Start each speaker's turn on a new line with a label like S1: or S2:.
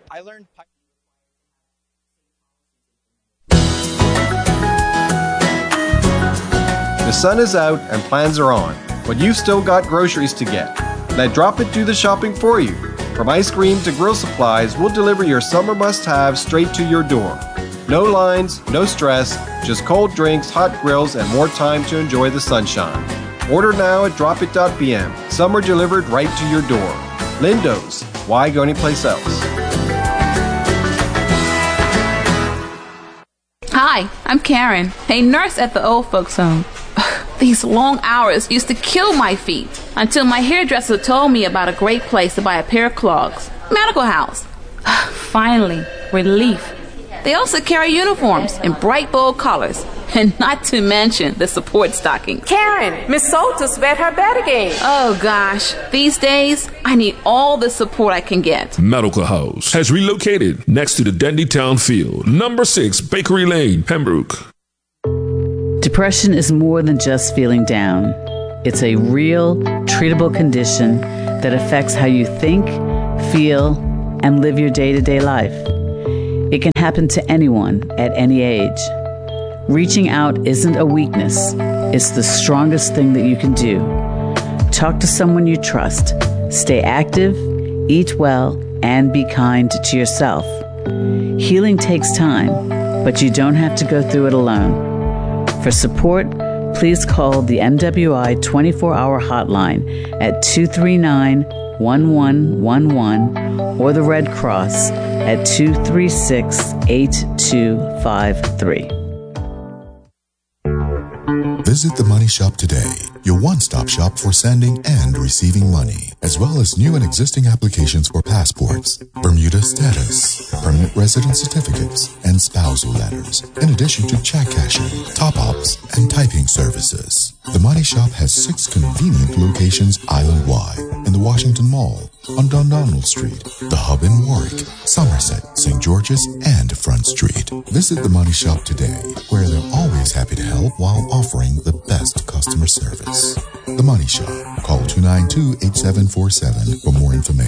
S1: The sun is out and plans are on, but you've still got groceries to get. Let Drop It do the shopping for you. From ice cream to grill supplies, we'll deliver your summer must-haves straight to your door. No lines, no stress, just cold drinks, hot grills, and more time to enjoy the sunshine. Order now at dropit.bm. Summer delivered right to your door. Lindo's. Why go anyplace else?
S2: Hi, I'm Karen, a nurse at the old folks home. These long hours used to kill my feet until my hairdresser told me about a great place to buy a pair of clogs. Medical House. Finally, relief. They also carry uniforms in bright, bold colors, and not to mention the support stockings.
S3: Karen, Miss Soltis bet her bet again.
S2: Oh gosh, these days, I need all the support I can get.
S4: Medical House has relocated next to the Dendy Town Field, number 6 Bakery Lane, Pembroke.
S5: Depression is more than just feeling down. It's a real, treatable condition that affects how you think, feel, and live your day-to-day life. It can happen to anyone at any age. Reaching out isn't a weakness. It's the strongest thing that you can do. Talk to someone you trust. Stay active, eat well, and be kind to yourself. Healing takes time, but you don't have to go through it alone. For support, please call the MWI 24-hour hotline at 239-1111 or the Red Cross at 236-8253.
S6: Visit the Money Shop today, your one-stop shop for sending and receiving money, as well as new and existing applications for passports, Bermuda status, permanent resident certificates, and spousal letters, in addition to check cashing, top-ups, and typing services. The Money Shop has 6 convenient locations island-wide in the Washington Mall, on Dundonald Street, the Hub in Warwick, Somerset, St. George's, and Front Street. Visit the Money Shop today, where they're always happy to help while offering the best customer service. The Money Shop. Call 292-8747 for more information.